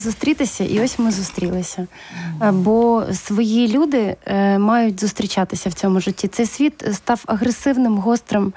зустрітися, і ось ми зустрілися. Бо свої люди мають зустрічатися в цьому житті. Цей світ став агресивним, гострим,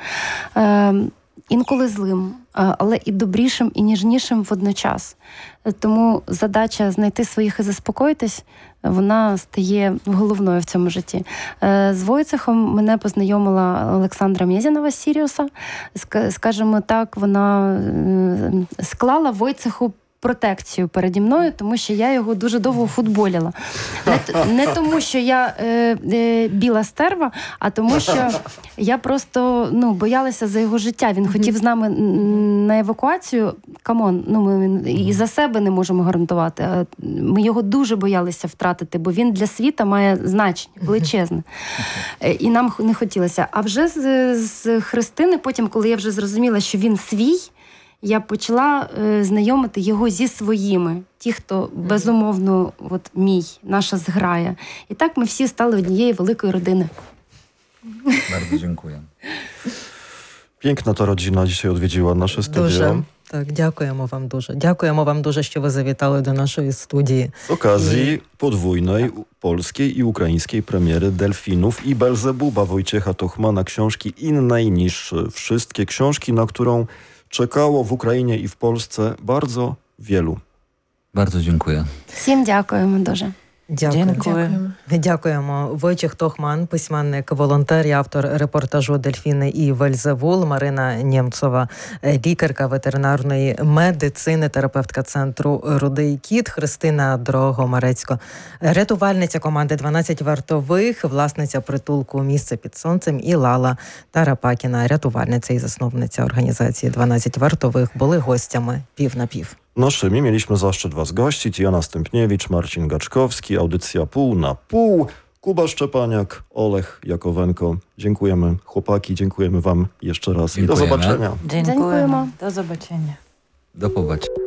інколи злим, але і добрішим, і ніжнішим водночас. Тому задача знайти своїх і заспокоїтись, вона стає головною в цьому житті. З Войцехом мене познайомила Олександра Мєзінова з Сіріуса. Скажімо так, вона склала Войцеху протекцію переді мною, тому що я його дуже довго футболіла. Не тому, що я біла стерва, а тому, що я просто боялася за його життя. Він хотів з нами на евакуацію. Камон, ми і за себе не можемо гарантувати. Ми його дуже боялися втратити, бо він для світа має значення величезне. І нам не хотілося. А вже з Христини, потім, коли я вже зрозуміла, що він свій, я почала знайомити його зі своїми. Ті, хто, безумовно, наша зграя. І так ми всі стали однією великою родиною. Bardzo dziękuję. Piękna ta rodzina dzisiaj odwiedziła nasze studio. Дуже. Так, дякуємо вам дуже. Дякуємо вам дуже, що ви завітали до нашої студії. Z okazji podwójnej polskiej i ukraińskiej premiery Delfinów i Belzebuba Wojciecha Tochmana, książki innej niż wszystkie. Książki, na którą czekało w Ukrainie i w Polsce bardzo wielu. Bardzo dziękuję. Всім дякуємо дуже. Дякуємо. Войчех Тохман, письменник, волонтер і автор репортажу «Дельфіни і Вельзевул», Марина Нємцова, лікарка ветеринарної медицини, терапевтка центру «Рудий кіт», Христина Дрогомарецько, рятувальниця команди «12 вартових», власниця притулку «Місце під сонцем» і Лала Тарапакіна, рятувальниця і засновниця організації «12 вартових», були гостями «Пів на пів». Naszymi mieliśmy zaszczyt Was gościć. Jana Stępniewicz, Marcin Gaczkowski, audycja Pół na Pół, Kuba Szczepaniak, Olech Jakowenko. Dziękujemy chłopaki, dziękujemy Wam jeszcze raz. I do Dziękujemy. zobaczenia. Dziękujemy. Do zobaczenia. Do popatrzenia.